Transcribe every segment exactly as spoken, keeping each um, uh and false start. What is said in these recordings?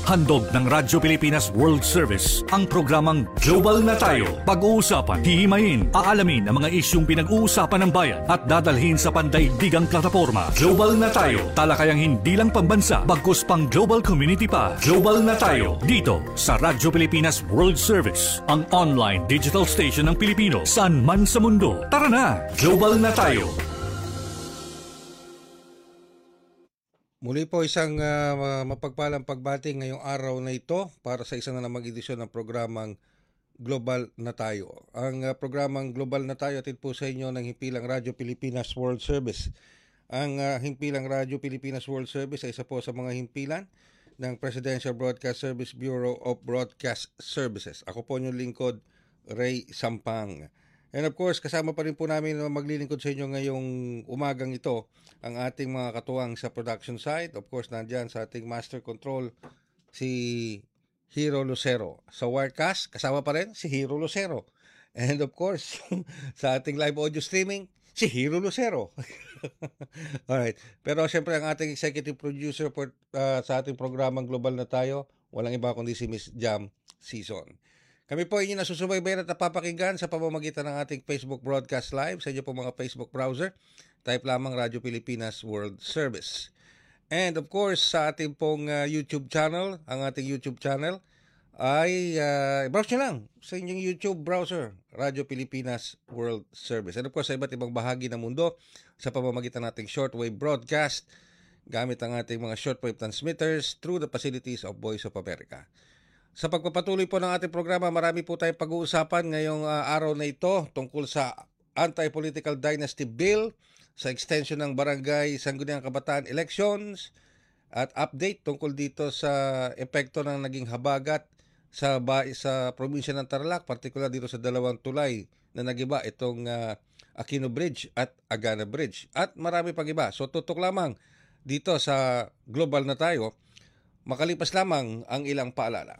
Handog ng Radyo Pilipinas World Service ang programang Global na Tayo. Pag-uusapan, hihimayin, aalamin ang mga isyung pinag-uusapan ng bayan at dadalhin sa pandaigdigang plataforma. Global na Tayo. Talakayang hindi lang pambansa, bagkus pang global community pa. Global na Tayo. Dito sa Radyo Pilipinas World Service, ang online digital station ng Pilipino saan man sa mundo. Tara na! Global na Tayo. Muli po isang uh, mapagpalang pagbati ngayong araw na ito para sa isang na namang edisyon ng programang Global na Tayo. Ang uh, programang Global na Tayo atid po sa inyo ng Himpilang Radyo Pilipinas World Service. Ang uh, Himpilang Radyo Pilipinas World Service ay isa po sa mga himpilan ng Presidential Broadcast Service Bureau of Broadcast Services. Ako po yung lingkod, Ray Sampang. And of course, kasama pa rin po namin na maglilingkod sa inyo ngayong umagang ito ang ating mga katuwang sa production side. Of course, nandyan sa ating master control si Hero Lucero. Sa Wirecast, kasama pa rin si Hero Lucero. And of course, sa ating live audio streaming, si Hero Lucero. Alright. Pero siyempre ang ating executive producer for, uh, sa ating programang Global na Tayo, walang iba kundi si Miss Jam Season. Kami po inyo nasusubaybayan at napapakinggan sa pamamagitan ng ating Facebook Broadcast Live sa inyo po mga Facebook browser. Type lamang Radyo Pilipinas World Service. And of course, sa ating pong uh, YouTube channel, ang ating YouTube channel, ay uh, browse nyo lang sa inyong YouTube browser, Radyo Pilipinas World Service. And of course, sa iba't ibang bahagi ng mundo, sa pamamagitan ng ating shortwave broadcast, gamit ang ating mga shortwave transmitters through the facilities of Voice of America. Sa pagpapatuloy po ng ating programa, marami po tayong pag-uusapan ngayong uh, araw na ito tungkol sa Anti-Political Dynasty Bill, sa extension ng Barangay Sangguniang Kabataan Elections, at update tungkol dito sa epekto ng naging habagat sa, ba- sa probinsya ng Tarlac, partikular dito sa dalawang tulay na nagiba itong uh, Aquino Bridge at Agana Bridge. At marami pang iba. So tutok lamang dito sa Global na Tayo, makalipas lamang ang ilang paalala.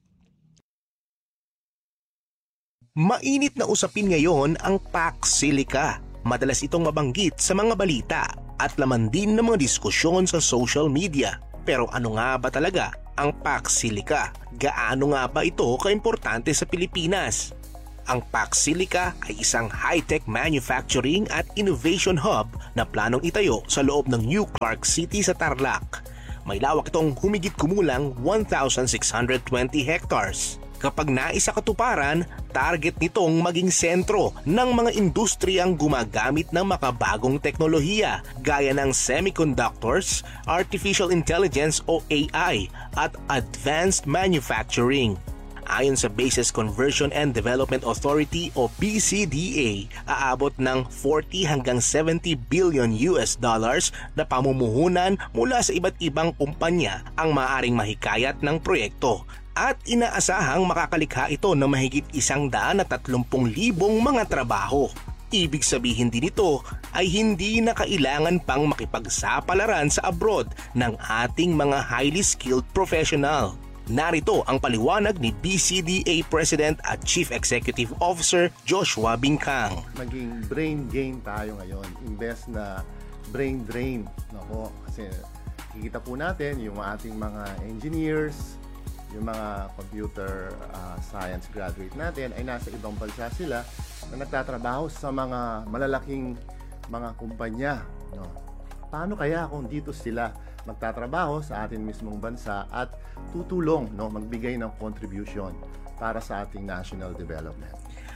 Mainit na usapin ngayon ang Pax Silica. Madalas itong mabanggit sa mga balita at laman din ng mga diskusyon sa social media. Pero ano nga ba talaga ang Pax Silica? Gaano nga ba ito kaimportante sa Pilipinas? Ang Pax Silica ay isang high-tech manufacturing at innovation hub na planong itayo sa loob ng New Clark City sa Tarlac. May lawak itong humigit kumulang one thousand six hundred twenty hectares. Kapag naisa katuparan, target nitong maging sentro ng mga industriyang gumagamit ng makabagong teknolohiya gaya ng semiconductors, artificial intelligence o A I at advanced manufacturing. Ayon sa Bases Conversion and Development Authority o B C D A, aabot ng forty hanggang seventy billion U S dollars na pamumuhunan mula sa iba't ibang kumpanya ang maaaring mahikayat ng proyekto. At inaasahang makakalikha ito ng mahigit isang daan at tatlumpung libong mga trabaho. Ibig sabihin din ito ay hindi na kailangan pang makipagsapalaran sa abroad ng ating mga highly skilled professional. Narito ang paliwanag ni B C D A President at Chief Executive Officer Joshua Bincang. Maging brain gain tayo ngayon, imbes na brain drain. Nako, kasi kikita po natin yung ating mga engineers, yung mga computer uh, science graduate natin ay nasa ibang bansa sila na nagtatrabaho sa mga malalaking mga kumpanya. No? Paano kaya kung dito sila magtatrabaho sa ating mismong bansa at tutulong, no, magbigay ng contribution para sa ating national development?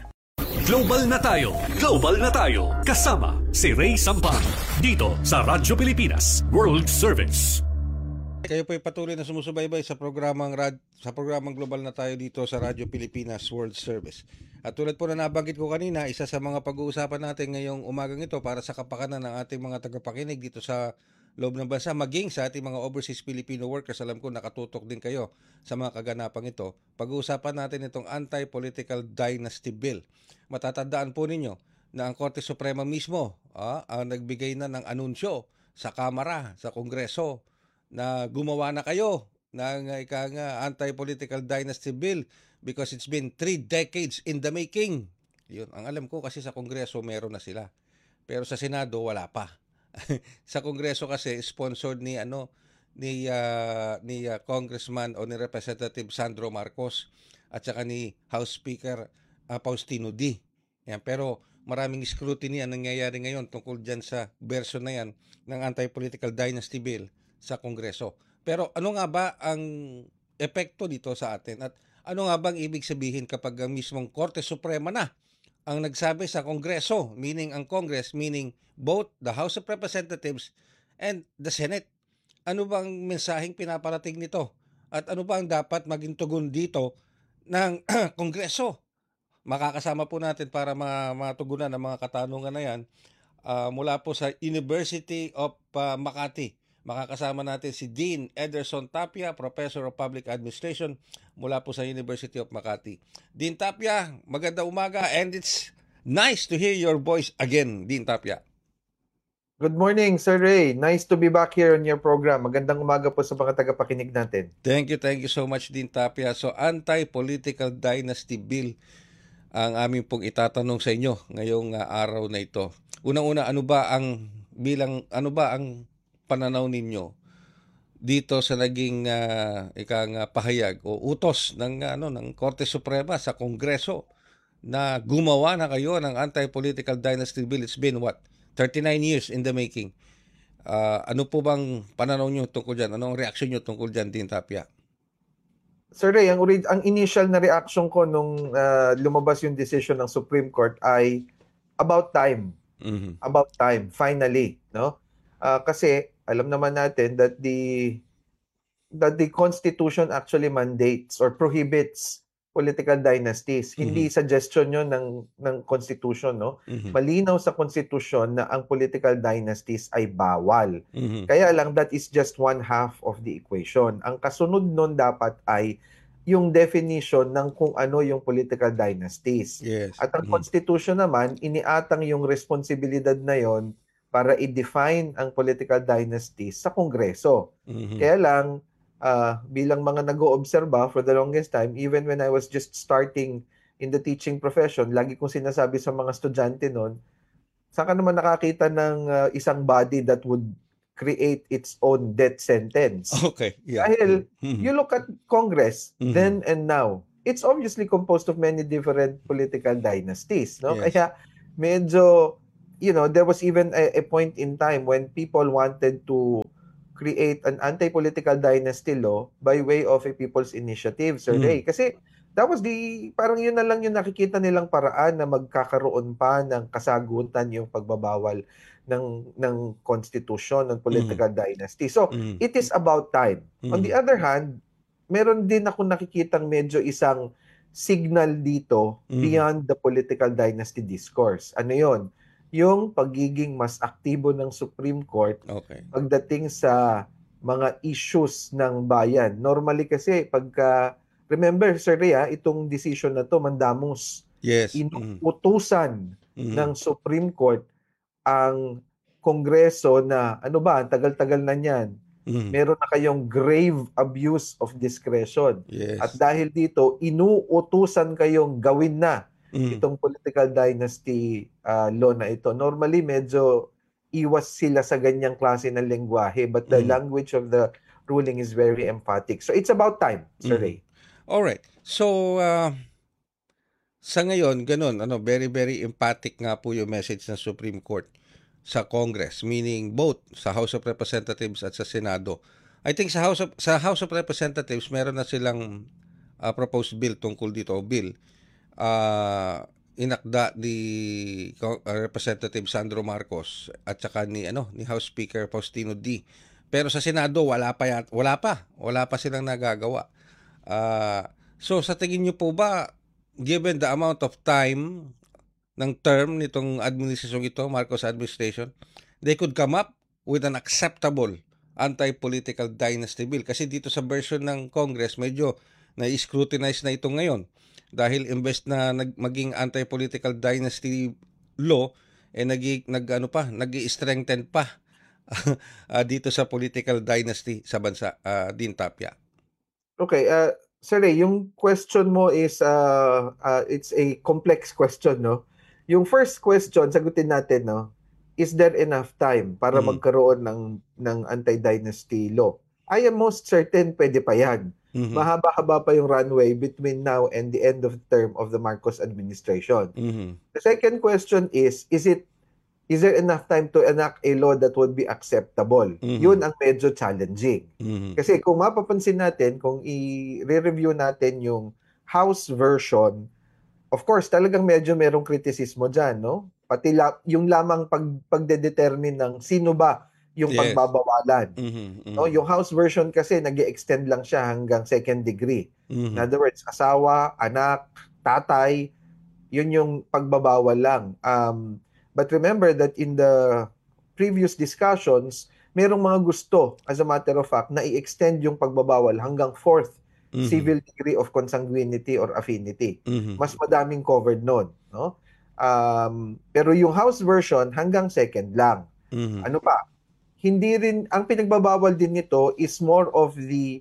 Global na Tayo, Global na Tayo. Kasama si Ray Sampang dito sa Radyo Pilipinas World Service. Kayo po ay patuloy na sumusubaybay sa programang rad, sa programang Global na Tayo dito sa Radyo Pilipinas World Service. At tulad po na nabanggit ko kanina, isa sa mga pag-uusapan natin ngayong umagang ito para sa kapakanan ng ating mga tagapakinig dito sa loob ng bansa, maging sa ating mga overseas Filipino workers. Alam ko nakatutok din kayo sa mga kaganapang ito. Pag-uusapan natin itong Anti-Political Dynasty Bill. Matatandaan po ninyo na ang Korte Suprema mismo ah, ang nagbigay na ng anunsyo sa Kamara, sa Kongreso, na gumawa na kayo ng ika nga Anti-Political Dynasty Bill because it's been three decades in the making. Yun, ang alam ko kasi sa Kongreso meron na sila. Pero sa Senado wala pa. Sa Kongreso kasi sponsored ni ano ni uh, ni uh, Congressman o ni Representative Sandro Marcos at saka ni House Speaker uh, Faustino D. Yan, pero maraming scrutiny ang nangyayari ngayon tungkol dyan sa version na yan ng Anti-Political Dynasty Bill sa Kongreso. Pero ano nga ba ang epekto dito sa atin? At ano nga bang ibig sabihin kapag ang mismong Korte Suprema na ang nagsabi sa Kongreso, meaning ang Congress, meaning both the House of Representatives and the Senate? Ano bang mensaheng pinaparating nito? At ano ba ang dapat maging tugon dito ng Kongreso? Makakasama po natin para matugunan ang mga katanungan na yan uh, mula po sa University of uh, Makati. Makakasama natin si Dean Ederson Tapia, Professor of Public Administration mula po sa University of Makati. Dean Tapia, maganda umaga and it's nice to hear your voice again, Dean Tapia. Good morning, Sir Ray. Nice to be back here on your program. Magandang umaga po sa mga tagapakinig natin. Thank you, thank you so much, Dean Tapia. So, Anti-Political Dynasty Bill ang aming pong itatanong sa inyo ngayong uh, araw na ito. Unang-una, ano ba ang bilang ano ba ang pananaw ninyo dito sa naging uh, ikang uh, pahayag o utos ng uh, ano ng Korte Suprema sa Kongreso na gumawa na kayo ng Anti-Political Dynasty Bill? It's been what? thirty-nine years in the making. Uh, ano po bang pananaw nyo tungkol dyan? Anong reaksyon nyo tungkol dyan, Dean Tapia? Sir Ray, ang, ang initial na reaction ko nung uh, lumabas yung decision ng Supreme Court ay about time. Mm-hmm. About time, finally. No? Uh, kasi alam naman natin that the, that the Constitution actually mandates or prohibits political dynasties. Mm-hmm. Hindi suggestion yun ng, ng Constitution. No? Mm-hmm. Malinaw sa Constitution na ang political dynasties ay bawal. Mm-hmm. Kaya lang, that is just one half of the equation. Ang kasunod nun dapat ay yung definition ng kung ano yung political dynasties. Yes. At ang mm-hmm. Constitution naman, iniatang yung responsibilidad na yon para i-define ang political dynasties sa Kongreso. Mm-hmm. Kaya lang, Uh, bilang mga nag-oobserba for the longest time, even when I was just starting in the teaching profession, lagi kong sinasabi sa mga estudyante noon, saan ka naman nakakita ng uh, isang body that would create its own death sentence? Okay. Yeah. Dahil mm-hmm. you look at Congress mm-hmm. then and now, it's obviously composed of many different political dynasties. No? Yes. Kaya medyo, you know, there was even a, a point in time when people wanted to create an anti-political dynasty law by way of a people's initiative, Sir Ray. Mm. Kasi that was the, parang yun na lang yung nakikita nilang paraan na magkakaroon pa ng kasagutan yung pagbabawal ng ng constitution, ng political mm. dynasty. So, mm. it is about time. Mm. On the other hand, meron din ako nakikitang medyo isang signal dito mm. beyond the political dynasty discourse. Ano yun? Yung pagiging mas aktibo ng Supreme Court okay. pagdating sa mga issues ng bayan. Normally kasi pagka, remember Sir Ria, itong decision na to mandamos. Yes. Inuutusan mm-hmm. ng Supreme Court ang Kongreso na, ano ba, tagal-tagal na niyan. Mm-hmm. Meron na kayong grave abuse of discretion. Yes. At dahil dito, inuutusan kayong gawin na Mm. itong political dynasty uh, law na ito. Normally, medyo iwas sila sa ganyang klase ng lengguwahe, but the mm. language of the ruling is very emphatic. So, it's about time, Sir mm. Ray. Alright. So, uh, sa ngayon, ganun, ano, very, very emphatic nga po yung message ng Supreme Court sa Congress, meaning both sa House of Representatives at sa Senado. I think sa House of, sa House of Representatives, meron na silang uh, proposed bill tungkol dito, o bill, Uh, inakda ni uh, Representative Sandro Marcos at saka ni ano ni House Speaker Faustino D. Pero sa Senado wala pa yan, wala pa wala pa silang nagagawa. Uh, so sa tingin niyo po ba, given the amount of time ng term nitong administrasyon ito, Marcos administration, they could come up with an acceptable anti-political dynasty bill? Kasi dito sa version ng Congress medyo na-scrutinize na ito ngayon. Dahil imbes na nag, maging anti-political dynasty law, eh nag, nag ano pa, nag-i-strengthen pa uh, dito sa political dynasty sa bansa, uh, Dean Tapia. Okay, uh, Sir Ray, yung question mo is, uh, uh, it's a complex question, no? Yung first question, sagutin natin, no? Is there enough time para mm. magkaroon ng, ng anti-dynasty law? I am most certain pwede pa yan. Mhm. Mahaba-haba pa yung runway between now and the end of the term of the Marcos administration. Mhm. The second question is, is it is there enough time to enact a law that would be acceptable? Mhm. Yun ang medyo challenging. Mhm. Kasi kung mapapansin natin, kung i-review natin yung House version, of course, talagang medyo merong kritisismo dyan, no? Pati la- yung lamang pag, pagdedetermine ng sino ba yung Yes. pagbabawalan. Mhm. No, Mhm. yung House version kasi nag-extend lang siya hanggang second degree. In Mhm. other words, asawa, anak, tatay, yun yung pagbabawal lang. Um, but remember that in the previous discussions, merong mga gusto, as a matter of fact, na i-extend yung pagbabawal hanggang fourth Mhm. civil degree of consanguinity or affinity. Mhm. Mas madaming covered nun. No? Um, pero yung House version hanggang second lang. Mhm. Ano pa? Hindi rin, ang pinagbabawal din nito is more of the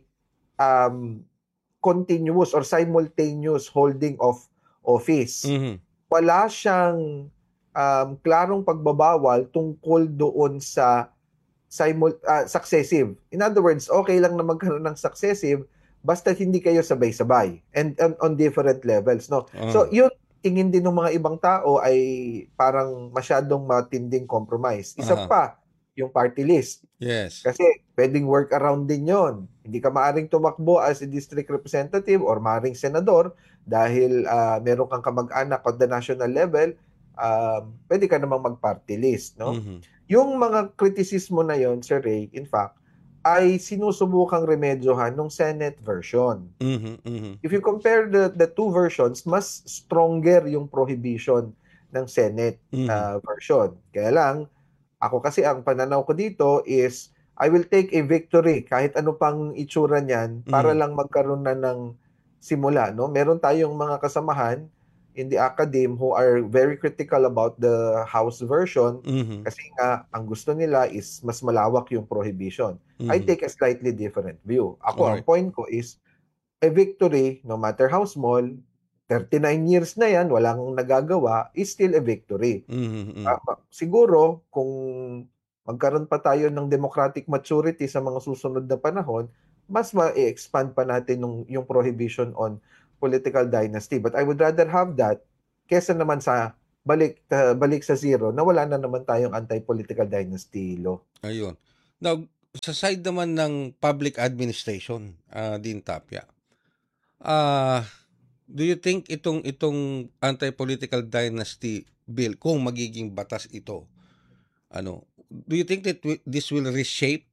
um, continuous or simultaneous holding of office. Mhm. Wala siyang um, klarong pagbabawal tungkol doon sa simul uh, successive. In other words, okay lang na magkaroon ng successive basta hindi kayo sabay-sabay and, and on different levels, no. Uh-huh. So yun, tingin din ng mga ibang tao ay parang masyadong matinding compromise. Isa Uh-huh. pa, yung party list. Yes. Kasi pwedeng work around din yon. Hindi ka maaring tumakbo as a district representative or maaring senador dahil uh, meron kang kamag-anak on the national level, um, pwede ka namang mag-party list, no? Mhm. Yung mga kritisismo na yon, Sir Ray, in fact, ay sinusubukang remedyohan ng Senate version. Mhm. Mhm. If you compare the the two versions, mas stronger yung prohibition ng Senate Mhm. uh, version. Kaya lang, ako kasi ang pananaw ko dito is I will take a victory kahit ano pang itsura niyan para Mhm. lang magkaroon na ng simula, no? Meron tayong mga kasamahan in the academe who are very critical about the House version Mhm. kasi nga ang gusto nila is mas malawak yung prohibition. I Mhm. take a slightly different view. Ako, ang Alright. point ko is a victory, no matter how small, thirty-nine years na yan, walang nagagawa, is still a victory. Mhm. Mhm. Uh, siguro, kung magkaroon pa tayo ng democratic maturity sa mga susunod na panahon, mas ma-expand pa natin yung, yung prohibition on political dynasty. But I would rather have that kesa naman sa balik uh, balik sa zero na wala na naman tayong anti-political dynasty law. Ayun. Now, sa side naman ng public administration, uh, Dean Tapia, ah, do you think itong itong anti-political dynasty bill, kung magiging batas ito, ano, do you think that wi- this will reshape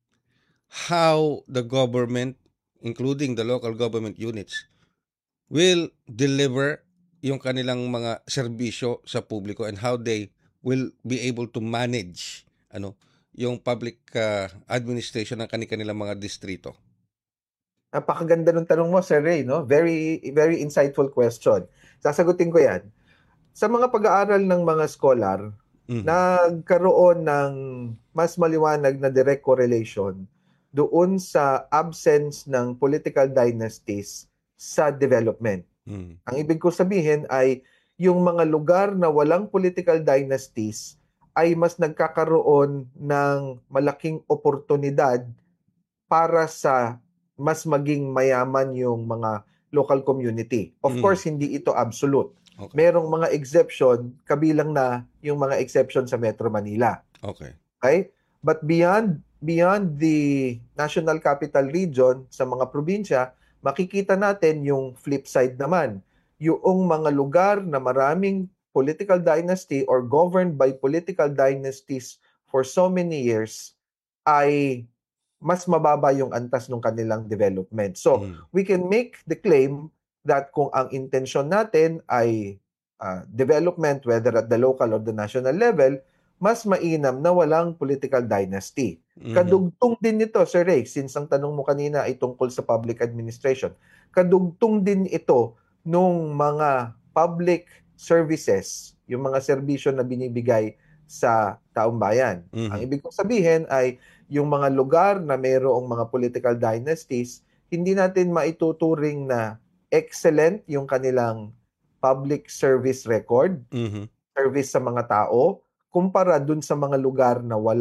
how the government, including the local government units, will deliver yung kanilang mga serbisyo sa publiko and how they will be able to manage ano yung public uh, administration ng kanilang mga distrito? Napakaganda ng tanong mo, Sir Ray, no? Very very insightful question. Sasagutin ko 'yan. Sa mga pag-aaral ng mga scholar, Mhm. nagkaroon ng mas maliwanag na direct correlation doon sa absence ng political dynasties sa development. Mhm. Ang ibig ko sabihin ay yung mga lugar na walang political dynasties ay mas nagkakaroon ng malaking oportunidad para sa mas maging mayaman yung mga local community. Of Mhm. course, hindi ito absolute. Okay. Merong mga exception, kabilang na yung mga exception sa Metro Manila. Okay. Okay? But beyond beyond the National Capital Region, sa mga probinsya, makikita natin yung flip side naman. Yung mga lugar na maraming political dynasty or governed by political dynasties for so many years ay mas mababa yung antas ng kanilang development. So, Mhm. we can make the claim that kung ang intention natin ay uh, development, whether at the local or the national level, mas mainam na walang political dynasty. Mhm. Kadugtong din nito, Sir Ray, since ang tanong mo kanina ay tungkol sa public administration, kadugtong din ito nung mga public services, yung mga serbisyo na binibigay sa taong bayan. Mhm. Ang ibig kong sabihin ay yung mga lugar na mayroong mga political dynasties, hindi natin maituturing na excellent yung kanilang public service record, Mhm. service sa mga tao, kumpara dun sa mga lugar na walang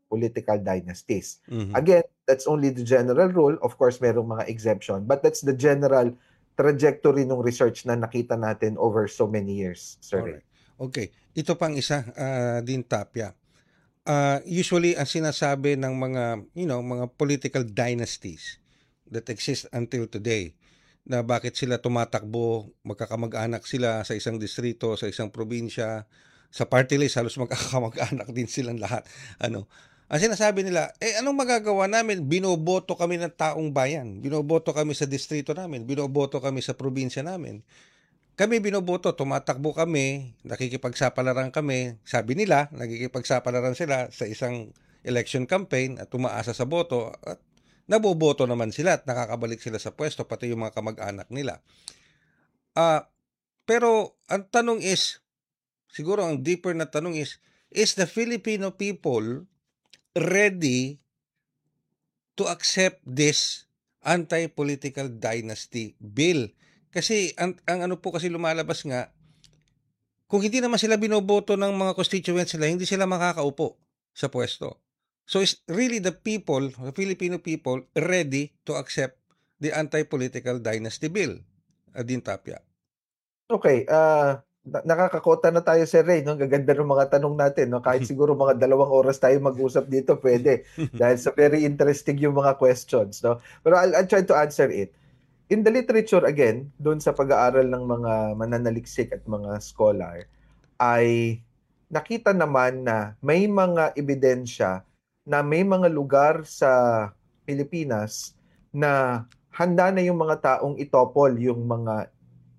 political dynasties. Mhm. Again, that's only the general rule. Of course, merong mga exemption, but that's the general trajectory ng research na nakita natin over so many years, Sir Ray. Alright. Okay. Ito pang isa, ah, din Tapia. Ah, usually ang sinasabi ng mga, you know, mga political dynasties that exist until today, na bakit sila tumatakbo, magkakamag-anak sila sa isang distrito, sa isang probinsya, sa party list halos magkakamag-anak din silang lahat. Ano? Ang sinasabi nila, eh anong magagawa namin? Binoboto kami ng taong bayan. Binoboto kami sa distrito namin. Binoboto kami sa probinsya namin. Kami binoboto, tumatakbo kami, nakikipagsapalaran kami. Sabi nila, nakikipagsapalaran sila sa isang election campaign at tumaasa sa boto at naboboto naman sila at nakakabalik sila sa pwesto, pati yung mga kamag-anak nila. Ah, pero ang tanong is, siguro ang deeper na tanong is, is the Filipino people ready to accept this anti-political dynasty bill? Kasi ang, ang ano po kasi lumalabas nga, kung hindi naman sila binoboto ng mga constituents nila, hindi sila makakaupo sa pwesto. So is really the people, the Filipino people, ready to accept the anti-political dynasty bill? Adin Tapia. Okay, ah na- nakakakota na tayo, Sir Ray, no? Gaganda ng mga tanong natin, no? Kahit siguro mga dalawang oras tayo mag-usap dito, pwede. Dahil sa very interesting yung mga questions, no? Pero I'll, I'll try to answer it. In the literature, again, doon sa pag-aaral ng mga mananaliksik at mga scholar, ay nakita naman na may mga ebidensya na may mga lugar sa Pilipinas na handa na yung mga taong itopol yung mga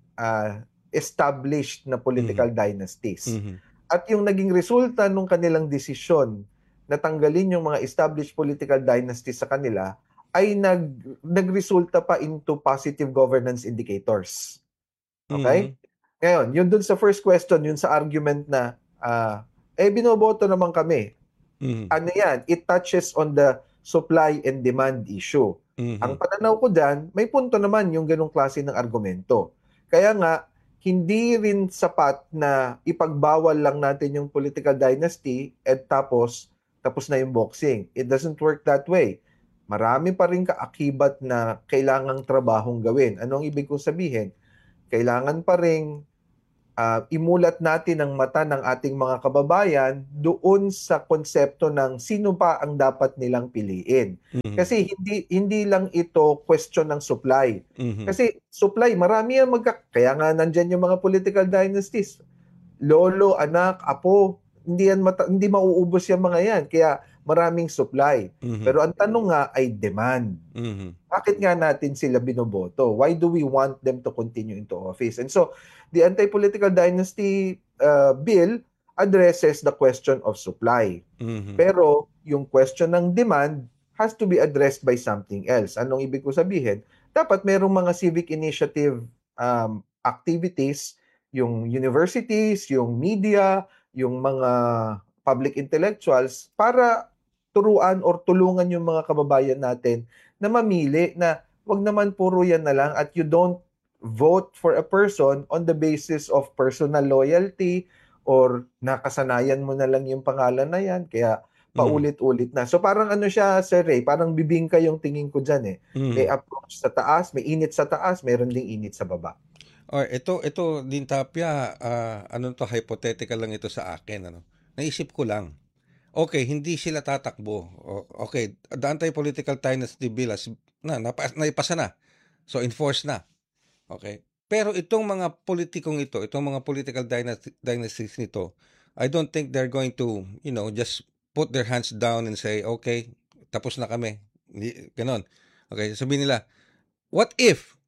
ah, established na political dynasties. Mhm. At yung naging resulta nung kanilang desisyon na tanggalin yung mga established political dynasties sa kanila ay nag nagresulta pa into positive governance indicators. Okay? Ngayon, yun dun sa first question, yun sa argument na ah, eh binoboto naman kami. Mhm. Ano yan? It touches on the supply and demand issue. Mhm. Ang pananaw ko dyan, may punto naman yung ganong klase ng argumento. Kaya nga, hindi rin sapat na ipagbawal lang natin yung political dynasty at tapos, tapos na yung boxing. It doesn't work that way. Marami pa rin kaakibat na kailangang trabahong gawin. Ano ang ibig kong sabihin? Kailangan pa rin ah, imulat natin ang mata ng ating mga kababayan doon sa konsepto ng sino pa ang dapat nilang piliin. Mhm. Kasi hindi hindi lang ito question ng supply. Mhm. Kasi supply, marami ang magka... Kaya nga nandyan yung mga political dynasties. Lolo, anak, apo, hindi, yan mata... hindi mauubos yung mga yan. Kaya maraming supply. Mhm. Pero ang tanong nga ay demand. Mhm. Bakit nga natin sila binoboto? Why do we want them to continue into office? And so, the anti-political dynasty uh, bill addresses the question of supply. Mhm. Pero yung question ng demand has to be addressed by something else. Anong ibig ko sabihin? Dapat merong mga civic initiative um, activities, yung universities, yung media, yung mga public intellectuals para turuan or tulungan yung mga kababayan natin na mamili na wag naman puro yan na lang at you don't vote for a person on the basis of personal loyalty or nakasanayan mo na lang yung pangalan na yan kaya paulit-ulit na. So parang ano siya, Sir Ray, parang bibingka yung tingin ko dyan eh. Mhm. May approach sa taas, may init sa taas, mayroon ding init sa baba. Or ito ito din Tapia, ah, ano to, hypothetical lang ito sa akin, ano. Naisip ko lang. Okay, hindi sila tatakbo. O- Okay, the anti-political dynasty bill as na napa, naipasa na. So enforced na. Okay. Pero itong mga politikong ito, itong mga political dynasty, dynasties nito, I don't think they're going to, you know, just put their hands down and say, okay, tapos na kami. Hindi, ganon. Okay, sabihin nila, what if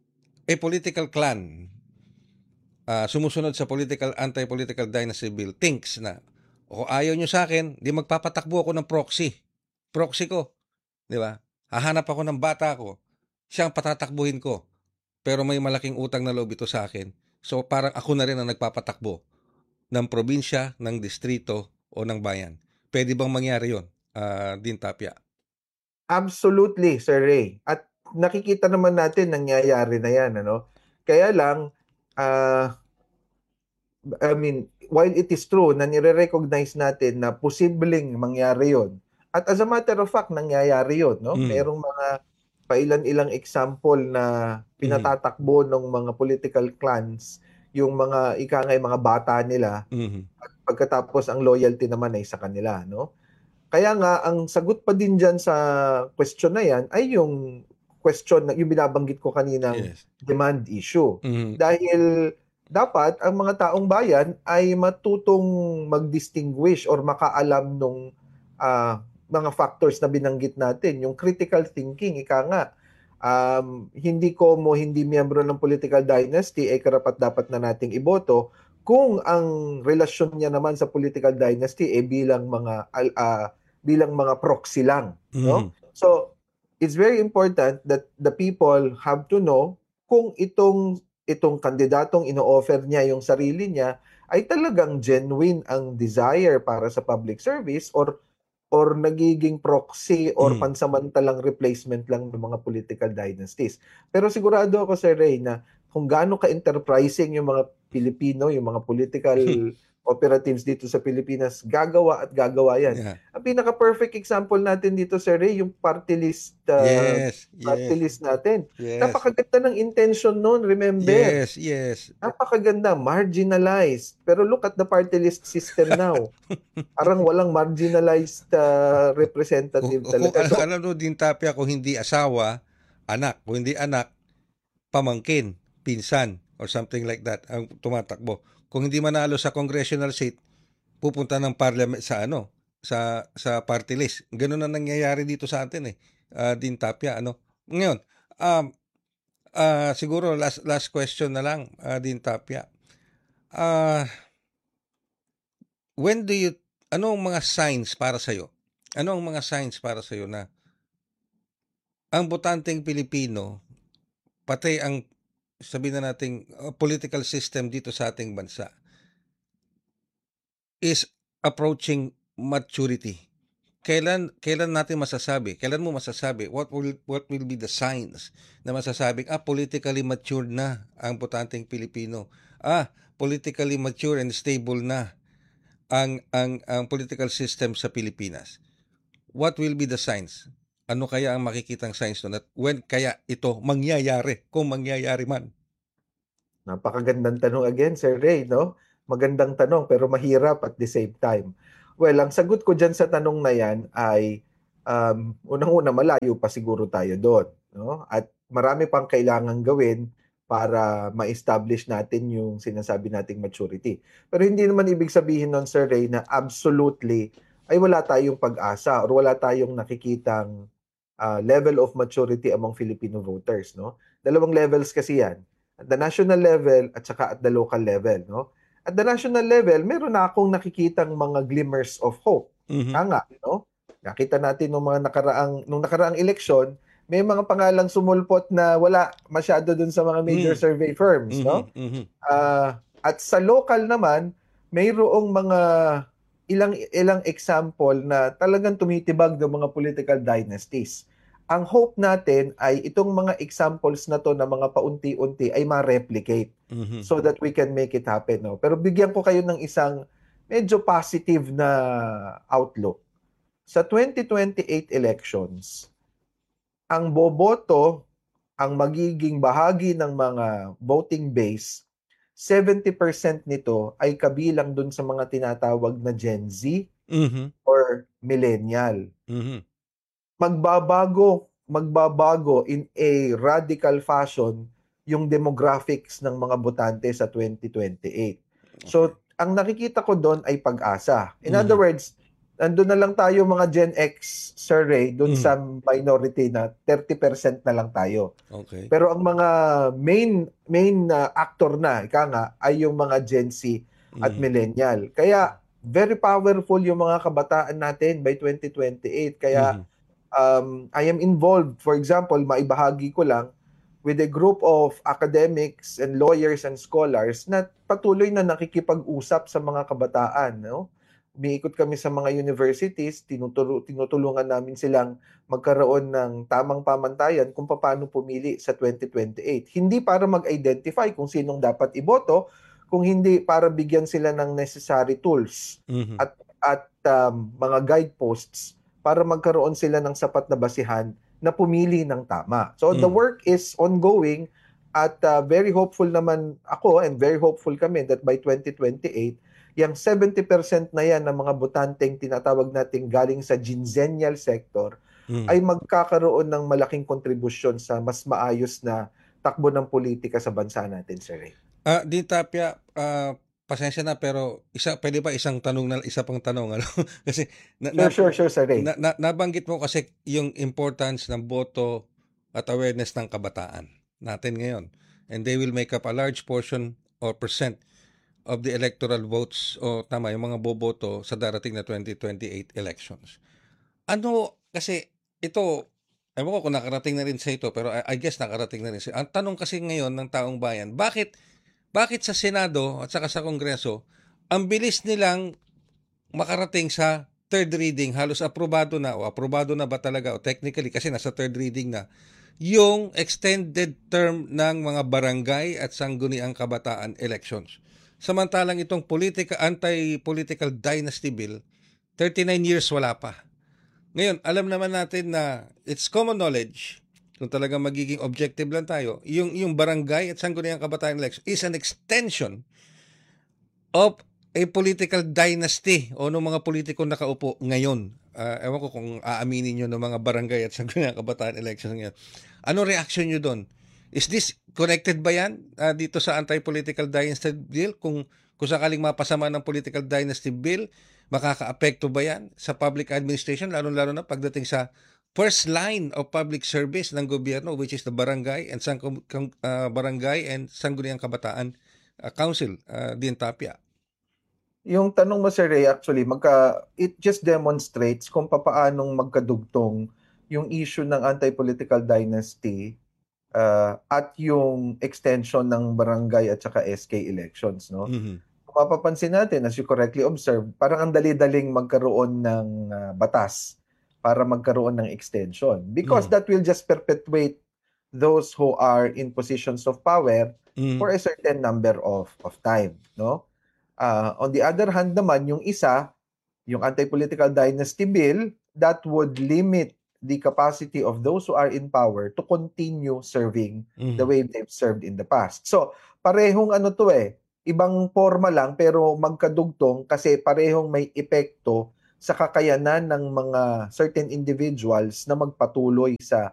a political clan ah, sumusunod sa political anti-political dynasty bill thinks na o ayaw nyo sa akin, di magpapatakbo ako ng proxy. Proxy ko. Di ba? Hahanap ako ng bata ko. Siyang patatakbuhin ko. Pero may malaking utang na loob ito sa akin. So parang ako na rin ang nagpapatakbo ng probinsya, ng distrito o ng bayan. Pwede bang mangyari yun, ah, Din Tapia? Absolutely, Sir Ray. At nakikita naman natin nangyayari na yan, ano? Kaya lang, ah, I mean, while it is true na nire-recognize natin na posibleng mangyari yon At as a matter of fact, nangyayari yun, no? Mm. Merong mga pailan-ilang example na pinatatakbo ng mga political clans yung mga ika nga yung mga bata nila Mhm. at pagkatapos ang loyalty naman ay sa kanila, no? Kaya nga ang sagot pa din diyan sa question na yan ay yung question na yung binabanggit ko kaninang Yes. demand issue. Mhm. Dahil dapat ang mga taong bayan ay matutong mag-distinguish or makaalam nung ah, mga factors na binanggit natin. Yung critical thinking, ika nga, um, hindi ko mo hindi miyembro ng political dynasty, ay karapat-dapat na nating iboto kung ang relasyon niya naman sa political dynasty ay bilang mga al- ah, bilang mga proxy lang, no? Mhm. So, it's very important that the people have to know kung itong itong kandidatong ino-offer niya yung sarili niya ay talagang genuine ang desire para sa public service or or nagiging proxy or Mm. pansamantalang replacement lang ng mga political dynasties. Pero sigurado ako, Sir Ray, na kung gaano ka-enterprising yung mga Pilipino, yung mga political operatives dito sa Pilipinas, gagawa at gagawa yan. Yeah. Ang pinaka-perfect example natin dito, Sir Ray, yung party list, uh, Yes. party Yes. list natin. Yes. Napakaganda ng intention noon, remember? Yes. Yes. Napakaganda, marginalized. Pero look at the party list system now. Parang walang marginalized uh, representative Kung, kung talaga. alam, So, alam mo din Tapia, kung hindi asawa, anak. Kung hindi anak, pamangkin, pinsan, or something like that ang tumatakbo. Kung hindi manalo sa congressional seat, pupunta ng parliament sa ano, sa sa party list. Ganun na nangyayari dito sa atin eh. Ah, din Tapia, ano. Ngayon, um ah, siguro last last question na lang, ah, din Tapia. Ah, when do you ano ang mga signs para sa iyo? Ano ang mga signs para sa iyo na ang botanteng Pilipino, pati ang sabihin na nating uh, political system dito sa ating bansa is approaching maturity? Kailan kailan natin masasabi? Kailan mo masasabi? What will what will be the signs na masasabing ah politically mature na ang botanteng Pilipino? Ah, politically mature and stable na ang ang ang political system sa Pilipinas. What will be the signs? Ano kaya ang makikitang signs doon at when kaya ito mangyayari kung mangyayari man? napakagandang tanong again, Sir Ray, no? Magandang tanong pero mahirap at the same time. Well, ang sagot ko dyan sa tanong na yan ay um, unang-una malayo pa siguro tayo doon, no? At marami pang kailangan gawin para ma-establish natin yung sinasabi nating maturity. Pero hindi naman ibig sabihin nun, Sir Ray, na absolutely ay wala tayong pag-asa or wala tayong nakikitang uh, level of maturity among Filipino voters, no? Dalawang levels kasi yan. At the national level at saka at the local level, no? At the national level, meron na akong nakikitang mga glimmers of hope. Mhm. Tanga, no? Nakita natin nung mga nakaraang nung nakaraang eleksyon, may mga pangalang sumulpot na wala masyado dun sa mga major Mm. survey firms, Mhm, no? mhm. Ah, at sa local naman, mayroong mga ilang ilang example na talagang tumitibag ng mga political dynasties. Ang hope natin ay itong mga examples na to na mga paunti-unti ay ma-replicate Mhm. so that we can make it happen, no? Pero bigyan ko kayo ng isang medyo positive na outlook. Sa twenty twenty-eight elections, ang boboto, ang magiging bahagi ng mga voting base, seventy percent nito ay kabilang dun sa mga tinatawag na Gen Z Mhm. or millennial. Mhm. Magbabago, magbabago in a radical fashion yung demographics ng mga botante sa twenty twenty-eight. So, ang nakikita ko doon ay pag-asa. In Mhm. other words, nandun na lang tayo mga Gen X, Sir Ray, doon Mhm. sa minority na thirty percent na lang tayo. Okay. Pero ang mga main main uh, actor na, ika nga, ay yung mga Gen Z at Mhm. millennial. Kaya, very powerful yung mga kabataan natin by twenty twenty-eight. Kaya, Mhm. um, I am involved, for example, maibahagi ko lang, with a group of academics and lawyers and scholars na patuloy na nakikipag-usap sa mga kabataan, no? Umiikot kami sa mga universities, tinuturo, tinutulungan namin silang magkaroon ng tamang pamantayan kung paano pumili sa twenty twenty-eight. Hindi para mag-identify kung sinong dapat iboto, kung hindi para bigyan sila ng necessary tools Mhm. at at um, mga guideposts para magkaroon sila ng sapat na basihan na pumili ng tama. So the Mm. work is ongoing at uh, very hopeful naman ako and very hopeful kami that by twenty twenty-eight, yung seventy percent na yan ng mga botanteng tinatawag nating galing sa ginsennial sector Mm. ay magkakaroon ng malaking kontribusyon sa mas maayos na takbo ng politika sa bansa natin, Sir Ray. Ah, Dean Tapia, ah, pasensya na pero isa pwede ba isang tanong na isa pang tanong ano? Kasi na, Sure, na, sure, sure, Sir Ray. na, na, nabanggit mo kasi yung importance ng boto at awareness ng kabataan natin ngayon. And they will make up a large portion or percent of the electoral votes o tama yung mga boboto sa darating na twenty twenty-eight elections. Ano kasi ito, ewan ko kung nakarating na rin sa ito, pero I, I guess nakarating na rin sa. Ang tanong kasi ngayon ng taong bayan, bakit bakit sa Senado at saka sa Kongreso, ang bilis nilang makarating sa third reading, halos aprobado na o aprobado na ba talaga o technically kasi nasa third reading na yung extended term ng mga barangay at sangguniang kabataan elections. Samantalang itong politika, anti-political dynasty bill, thirty-nine years wala pa. Ngayon, alam naman natin na it's common knowledge, kung talagang magiging objective lang tayo, yung, yung barangay at sangguniang kabataan election is an extension of a political dynasty o ng mga politikong nakaupo ngayon. Uh, ewan ko kung aaminin nyo ng mga barangay at sangguniang kabataan election ngayon. Ano reaction nyo doon? Is this connected ba yan uh, dito sa anti-political dynasty bill? Kung, kung sakaling mapasama ng political dynasty bill, makaka-apekto ba yan sa public administration, lalo-lalo na pagdating sa first line of public service ng gobyerno, which is the barangay and sang uh, barangay and sangguniang kabataan uh, council, uh, Dean Tapia? Yung tanong mo, Sir Ray, actually, magka, it just demonstrates kung papaanong magkadugtong yung issue ng anti-political dynasty uh, at yung extension ng barangay at saka S K elections, no? Mm-hmm. Mapapansin natin, as you correctly observe, parang ang dali-daling magkaroon ng uh, batas para magkaroon ng extension. Because mm. that will just perpetuate those who are in positions of power mm. for a certain number of, of time. No? Uh, on the other hand naman, yung isa, yung anti-political dynasty bill, that would limit the capacity of those who are in power to continue serving mm. the way they've served in the past. So, parehong ano to eh, ibang forma lang pero magkadugtong kasi parehong may epekto sa kakayanan ng mga certain individuals na magpatuloy sa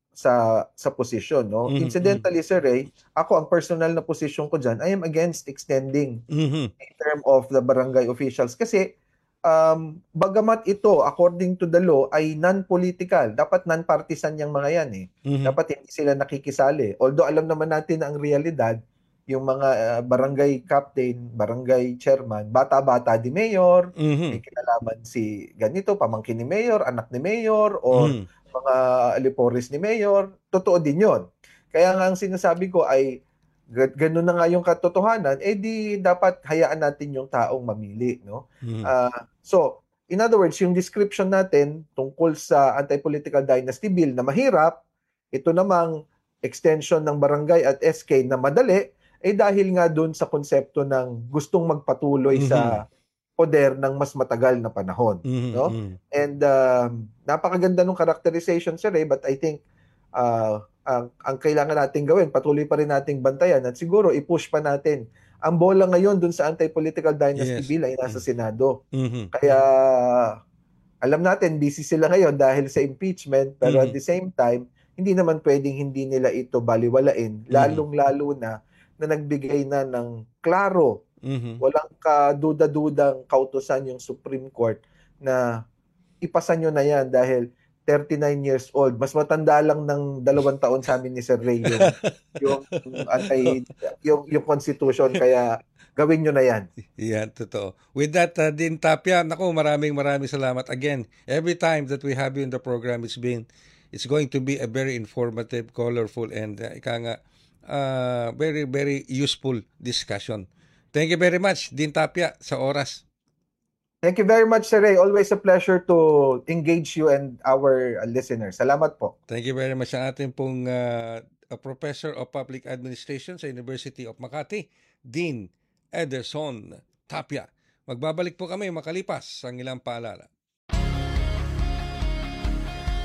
sa sa posisyon, no? Mm-hmm. Incidentally, Sir Ray, ako ang personal na posisyon ko diyan, I am against extending mm-hmm. in term of the barangay officials kasi um bagamat ito according to the law ay non-political, dapat non-partisan yang mga yan eh. Mm-hmm. Dapat hindi sila nakikisali. Although alam naman natin na ang realidad yung mga uh, barangay captain, barangay chairman, bata-bata di mayor, mm-hmm. may kinalaman si ganito, pamangkin ni mayor, anak ni mayor, or mm. mga alipores ni mayor, totoo din yon. Kaya nga ang sinasabi ko ay gano'n na nga yung katotohanan, eh di dapat hayaan natin yung taong mamili, no? Mm. Uh, so, in other words, yung description natin tungkol sa anti-political dynasty bill na mahirap, ito namang extension ng barangay at S K na madali, eh dahil nga doon sa konsepto ng gustong magpatuloy mm-hmm. sa poder ng mas matagal na panahon, mm-hmm. no? And uh, napakaganda ng characterization, Sir Ray, but I think uh, ang, ang kailangan nating gawin, patuloy pa rin nating bantayan at siguro i-push pa natin. Ang bola ngayon doon sa anti-political dynasty yes. bill ay nasa Senado. Mm-hmm. Kaya alam natin busy sila ngayon dahil sa impeachment, pero mm-hmm. at the same time, hindi naman pwedeng hindi nila ito baliwalain, lalong-lalo na na nagbigay na ng klaro, mm-hmm. walang kaduda-dudang kautusan yung Supreme Court na ipasa nyo na yan dahil thirty-nine years old. Mas matanda lang ng dalawang taon sa amin ni Sir Ray yung, yung, antay, yung, yung Constitution. Kaya gawin nyo na yan. Yan, totoo. With that, uh, Dean Tapia, naku, maraming maraming salamat. Again, every time that we have you in the program, it's been, it's going to be a very informative, colorful, and uh, ika nga, Uh, very, very useful discussion. Thank you very much, Dean Tapia, sa oras. Thank you very much, Sir Ray. Always a pleasure to engage you and our listeners. Salamat po. Thank you very much sa ating pong uh, a Professor of Public Administration sa University of Makati, Dean Ederson Tapia. Magbabalik po kami makalipas ang ilang paalala.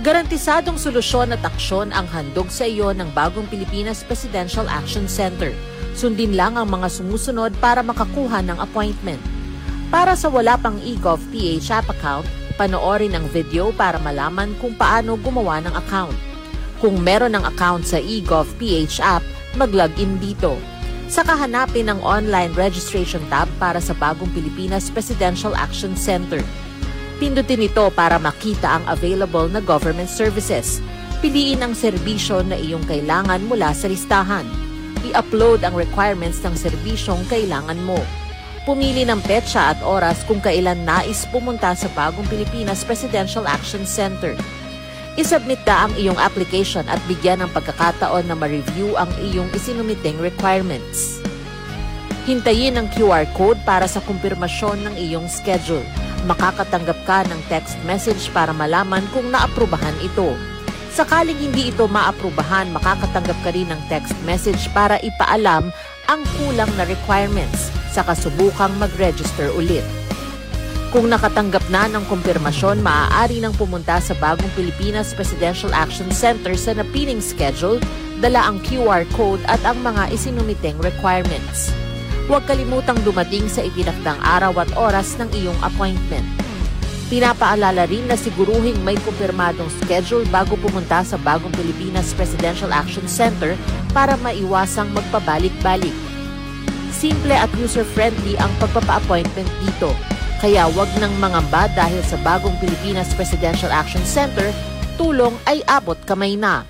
Garantisadong solusyon at aksyon ang handog sa iyo ng bagong Pilipinas Presidential Action Center. Sundin lang ang mga sumusunod para makakuha ng appointment. Para sa wala pang eGovPH app account, panoorin ang video para malaman kung paano gumawa ng account. Kung meron ng account sa eGovPH app, mag-login dito. Saka hanapin ang online registration tab para sa bagong Pilipinas Presidential Action Center. Pindutin ito para makita ang available na government services. Piliin ang serbisyo na iyong kailangan mula sa listahan. I-upload ang requirements ng serbisyong kailangan mo. Pumili ng petsa at oras kung kailan nais pumunta sa bagong Pilipinas Presidential Action Center. I-submit na ang iyong application at bigyan ng pagkakataon na ma-review ang iyong isinumiting requirements. Hintayin ang Q R code para sa kumpirmasyon ng iyong schedule. Makakatanggap ka ng text message para malaman kung naaprubahan ito. Sakaling hindi ito maaprubahan, makakatanggap ka rin ng text message para ipaalam ang kulang na requirements sa kasubukang mag-register ulit. Kung nakatanggap na ng kumpirmasyon, maaari nang pumunta sa bagong Pilipinas Presidential Action Center sa napiling schedule, dala ang Q R code at ang mga isinumiting requirements. Huwag kalimutang dumating sa itinakdang araw at oras ng iyong appointment. Pinapaalala rin na siguruhing may kumpirmadong schedule bago pumunta sa bagong Pilipinas Presidential Action Center para maiwasang magpabalik-balik. Simple at user-friendly ang pagpapa-appointment dito. Kaya wag nang mangamba dahil sa bagong Pilipinas Presidential Action Center, tulong ay abot kamay na.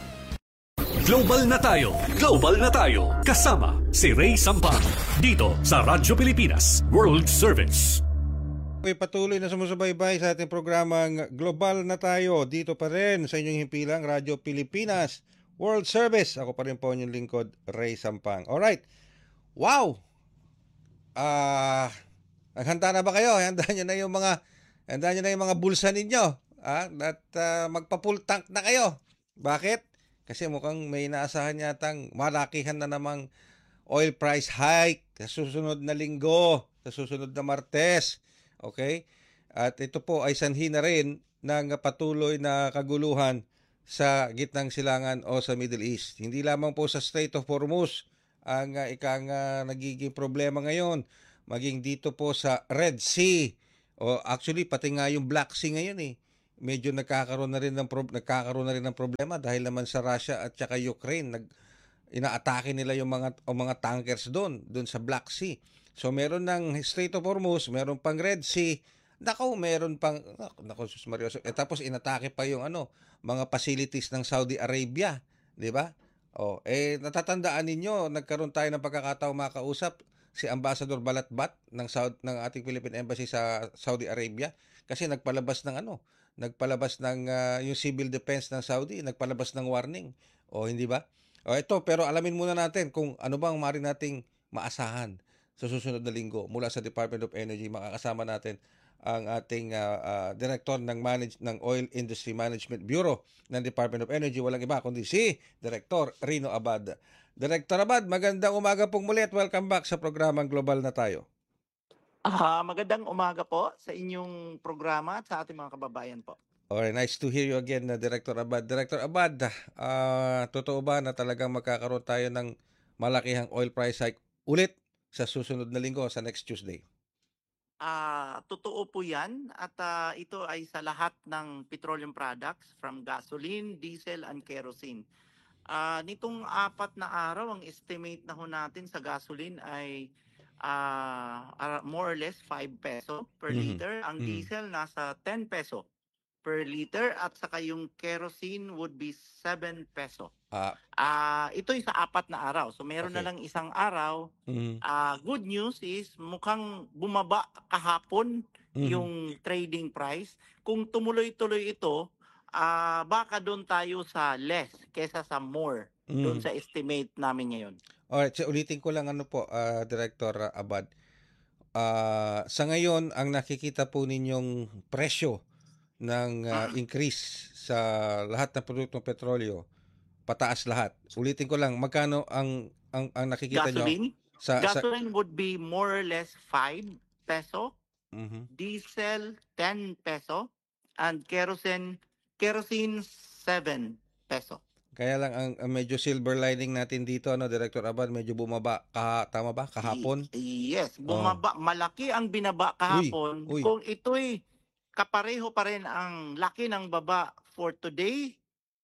Global na tayo, global na tayo. Kasama si Ray Sampang dito sa Radyo Pilipinas World Service. Okay, patuloy na sumusubaybay sa ating programang Global na tayo. Dito pa rin sa inyong himpilang Radyo Pilipinas World Service. Ako pa rin po inyong lingkod, Ray Sampang. Alright. Wow! Ah... Uh, Naghanda na ba kayo? Handa nyo na yung mga handa nyo na yung mga bulsa ninyo. Ah, at uh, magpa-full tank na kayo. Bakit? Kasi mukhang may inaasahan yatang malakihan na namang oil price hike sa susunod na linggo, sa susunod na Martes. Okay? At ito po ay sanhi na rin ng patuloy na kaguluhan sa gitnang silangan o sa Middle East. Hindi lamang po sa Strait of Hormuz ang uh, ikang uh, nagiging problema ngayon, maging dito po sa Red Sea, o actually pati nga yung Black Sea ngayon eh, medyo nagkakaroon na rin ng pro- nagkakaroon na rin ng problema dahil naman sa Russia at saka Ukraine, nag inaatake nila yung mga o mga tankers doon, doon sa Black Sea. So meron ng Strait of Hormuz, meron pang Red Sea, nako meron pang nako sus Mario, eh, tapos inatake pa yung ano, mga facilities ng Saudi Arabia, di ba? Oh, eh natatandaan ninyo, nagkaroon tayo ng pagkakataong makausap si Ambassador Balatbat ng Saudi, ng ating Philippine Embassy sa Saudi Arabia, kasi nagpalabas ng ano, nagpalabas ng uh, yung civil defense ng Saudi, nagpalabas ng warning. O hindi ba? O ito, pero alamin muna natin kung ano bang maaari nating maasahan sa susunod na linggo mula sa Department of Energy. Makakasama natin ang ating uh, uh, director ng manage ng Oil Industry Management Bureau ng Department of Energy, walang iba kundi si Director Rino Abad. Director Abad, magandang umaga pong muli at welcome back sa programang Global na tayo. Ah, magandang umaga po sa inyong programa at sa ating mga kababayan po. Alright, nice to hear you again, uh, Director Abad. Director Abad, uh, totoo ba na talagang magkakaroon tayo ng malakihang oil price hike ulit sa susunod na linggo, sa next Tuesday? Ah, totoo po 'yan at uh, ito ay sa lahat ng petroleum products from gasoline, diesel and kerosene. Ah, nitong apat na araw, ang estimate na ho natin sa gasoline ay ah, ah, more or less five peso per Mhm. liter. Ang Mhm. diesel nasa ten peso per liter at saka yung kerosene would be seven peso. Ah, Ah, ito'y sa apat na araw. So meron na Okay. lang isang araw. mhm. Ah, good news is mukhang bumaba kahapon Mhm. yung trading price. Kung tumuloy-tuloy ito, ah baka doon tayo sa less kesa sa more doon Mhm. sa estimate namin ngayon. Alright, so ulitin ko lang ano po, ah, Director Abad. Ah, sa ngayon, ang nakikita po ninyong presyo ng ah, increase sa lahat ng produktong petrolyo, pataas lahat. Ulitin ko lang, magkano ang ang, ang nakikita nyo Gasoline, sa sa gasoline would be more or less five peso, Mhm. diesel ten peso, and kerosene kerosene seven peso. Kaya lang ang, ang medyo silver lining natin dito, ano, Director Abad, medyo bumaba, kaha, tama ba? Kahapon? I- yes, Oh. bumaba. Malaki ang binaba kahapon. Uy, uy. Kung ito'y kapareho pa rin ang laki ng baba for today,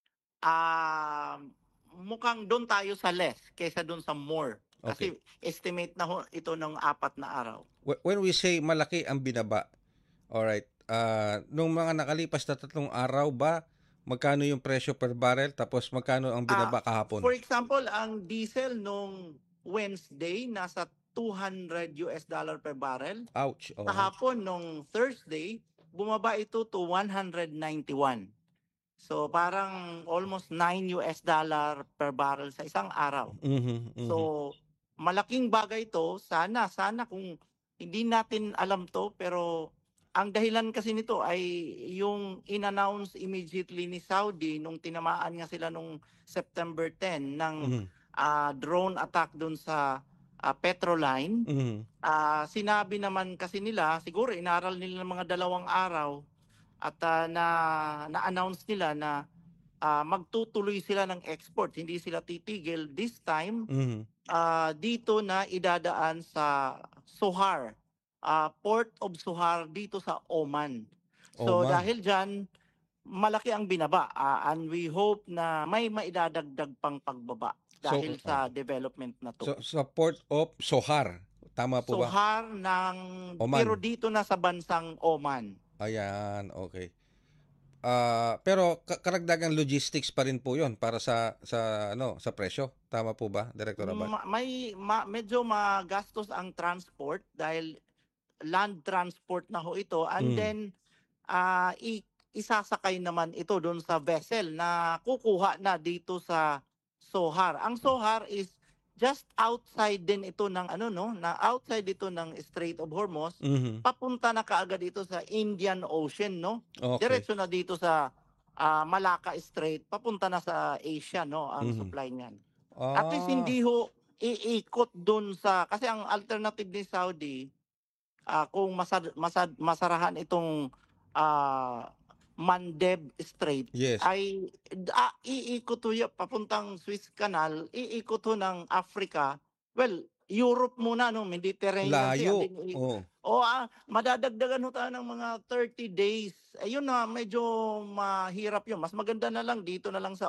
ah mukhang doon tayo sa less kaysa doon sa more. Kasi estimate na ho ito ng apat na araw. Wh- When we say malaki ang binaba, alright, ah nung mga nakalipas na tatlong araw ba, magkano yung presyo per barrel, tapos magkano ang binaba kahapon? For example, ang diesel nung Wednesday nasa two hundred U S dollar per barrel. Ouch. Oh. Kahapon nung Thursday, bumaba ito to one hundred ninety-one. So parang almost nine U S dollar per barrel sa isang araw. Mhm, mhm. So malaking bagay to. Sana, sana kung hindi natin alam to, pero ang dahilan kasi nito ay yung in-announce immediately ni Saudi nung tinamaan nga sila nung September ten ng Mhm, ah, drone attack dun sa ah, Petroline. mhm. Ah, sinabi naman kasi nila, siguro inaral nila ng mga dalawang araw at ah, na na-announce nila na ah, magtutuloy sila ng export, hindi sila titigil this time. Mhm. ah, dito na idadaan sa Sohar, ah, Port of Sohar dito sa Oman. So Oman. dahil diyan malaki ang binaba, ah, and we hope na may maidadagdag pang pagbaba dahil So- sa development na to. So, sa Port of Sohar, tama po ba? Sohar ng Oman. pero dito na sa bansang Oman. Ayan, okay. Ah, pero ka- karagdagang logistics pa rin po 'yon para sa sa ano, sa presyo. Tama po ba, Director Abad? Ma- may ma- medyo magastos ang transport dahil land transport na ho ito, and Mm. then ah, i- isasakay naman ito doon sa vessel na kukuha na dito sa Sohar. Ang Sohar is just outside din ito ng ano no, na outside dito ng Strait of Hormuz, Mhm. papunta na kaagad dito sa Indian Ocean, no? Okay. Diretso na dito sa ah, Malacca Strait, papunta na sa Asia, no, ang Mhm. supply niyan. Ah. At least hindi ho iikot dun sa, kasi ang alternative ni Saudi, ah, kung masad, masad, masarahan itong ah, Mandeb Strait, Yes. ay ah, iikot ho yun, papuntang Suez Canal, iikot ho ng Africa, well, Europe muna, no, Mediterranean Sea, Layo. and then i- Oh. o ah, madadagdagan ho tayo ng mga thirty days. Ayun na, medyo mahirap yun. Mas maganda na lang dito na lang sa